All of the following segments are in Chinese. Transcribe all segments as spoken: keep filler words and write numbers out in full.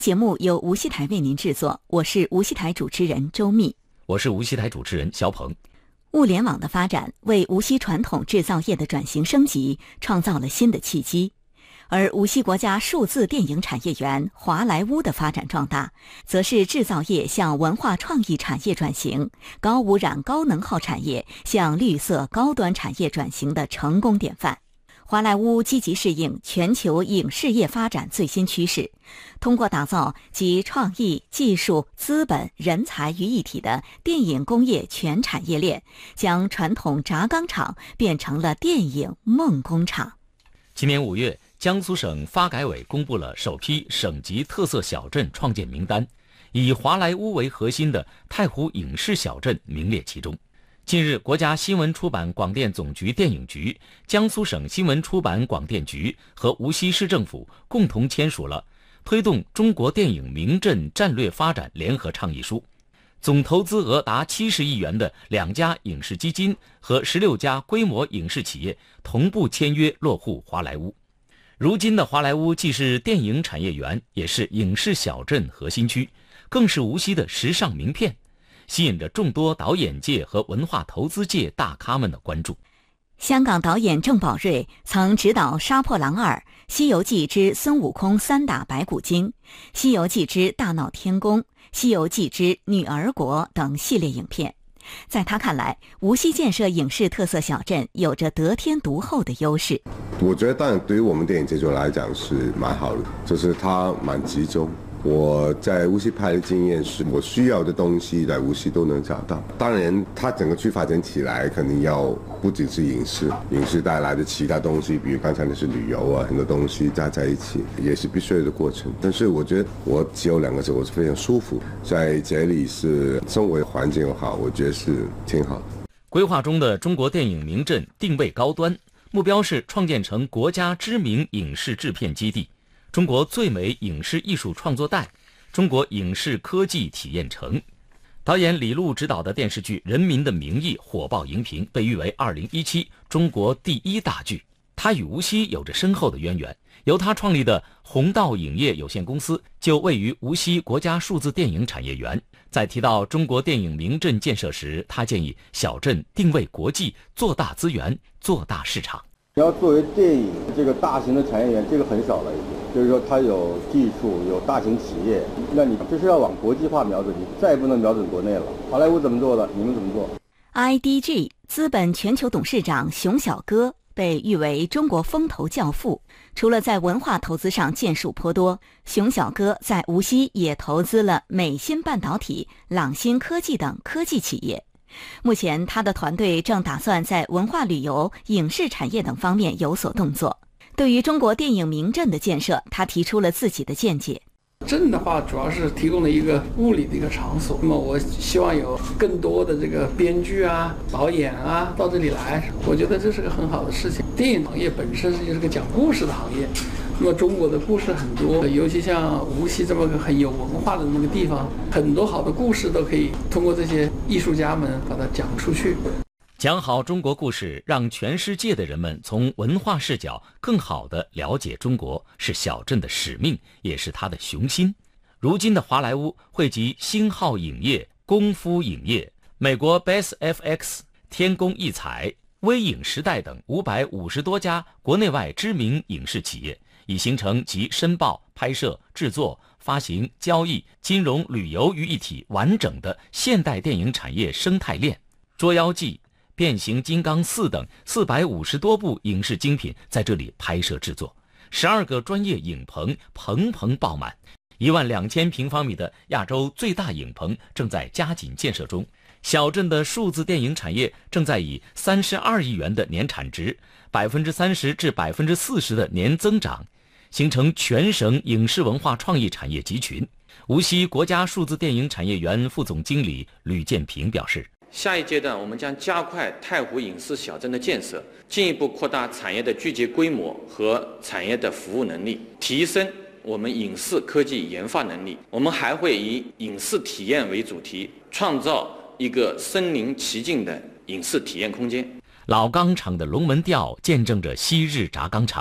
节目由无锡台为您制作，我是无锡台主持人周密， 我是无锡台主持人肖鹏。 物联网的发展为无锡传统制造业的转型升级创造了新的契机，而无锡国家数字电影产业园华莱坞的发展壮大，则是制造业向文化创意产业转型、高污染高能耗产业向绿色高端产业转型的成功典范。华莱坞积极适应全球影视业发展最新趋势，通过打造集创意、技术、资本、人才于一体的电影工业全产业链，将传统轧钢厂变成了电影梦工厂。 今年五月，江苏省发改委公布了首批省级特色小镇创建名单，以华莱坞为核心的太湖影视小镇名列其中。近日，国家新闻出版广电总局电影局、江苏省新闻出版广电局和无锡市政府共同签署了推动中国电影名镇战略发展联合倡议书，总投资额达七十亿元的两家影视基金和十六家规模影视企业同步签约落户华莱坞。如今的华莱坞既是电影产业园，也是影视小镇核心区，更是无锡的时尚名片，吸引着众多导演界和文化投资界大咖们的关注。 香港导演郑宝瑞曾执导《杀破狼二》《西游记之孙悟空三打白骨精》《西游记之大闹天宫》《西游记之女儿国》等系列影片。在他看来，无锡建设影视特色小镇有着得天独厚的优势。 我觉得当然对于我们电影制作来讲是蛮好的，就是它蛮集中。我在无锡拍的经验是，我需要的东西在无锡都能找到。当然它整个去发展起来肯定要不仅是影视，影视带来的其他东西，比如刚才的是旅游啊，很多东西加在一起也是必须的过程。但是我觉得我只有两个字，我是非常舒服，在这里是生活环境又好，我觉得是挺好的。 规划中的中国电影名镇定位高端，目标是创建成国家知名影视制片基地、中国最美影视艺术创作带、中国影视科技体验城。导演李路执导的电视剧《人民的名义》火爆荧屏，被誉为二零一七中国第一大剧。它与无锡有着深厚的渊源，由他创立的弘道影业有限公司就位于无锡国家数字电影产业园。在提到中国电影名镇建设时，他建议小镇定位国际，做大资源，做大市场。 你要作为电影这个大型的产业园，这个很少了已经，就是说它有技术，有大型企业，那你就是要往国际化瞄准，你再也不能瞄准国内了。好莱坞怎么做的，你们怎么做？ I D G 资本全球董事长熊小哥被誉为中国风投教父，除了在文化投资上建树颇多，熊小哥在无锡也投资了美芯半导体、朗芯科技等科技企业。目前他的团队正打算在文化旅游、影视产业等方面有所动作。对于中国电影名镇的建设，他提出了自己的见解。 镇的话主要是提供了一个物理的一个场所，那么我希望有更多的这个编剧啊、导演啊到这里来，我觉得这是个很好的事情。电影行业本身就是个讲故事的行业，那么中国的故事很多，尤其像无锡这么个很有文化的那么个地方，很多好的故事都可以通过这些艺术家们把它讲出去。 讲好中国故事，让全世界的人们从文化视角更好地了解中国，是小镇的使命，也是它的雄心。如今的华莱坞汇集星浩影业、功夫影业、美国 B S F X、天工艺彩、微影时代等五百五十多家国内外知名影视企业，已形成集申报、拍摄、制作、发行、交易、金融、旅游于一体完整的现代电影产业生态链。捉妖记、变形金刚四等四百五十多部影视精品在这里拍摄制作，十二个专业影棚棚棚爆满，一万两千平方米的亚洲最大影棚正在加紧建设中。小镇的数字电影产业正在以三十二亿元的年产值、百分之三十至百分之四十的年增长，形成全省影视文化创意产业集群。无锡国家数字电影产业园副总经理吕建平表示， 下一阶段，我们将加快太湖影视小镇的建设，进一步扩大产业的聚集规模和产业的服务能力，提升我们影视科技研发能力。我们还会以影视体验为主题，创造一个身临其境的影视体验空间。 老钢厂的龙门吊见证着昔日轧钢厂。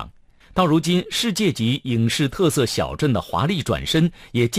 到如今，世界级影视特色小镇的华丽转身也